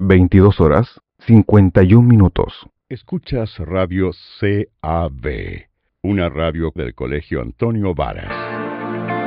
22 horas 51 minutos. Escuchas Radio CAB, una radio del Colegio Antonio Varas.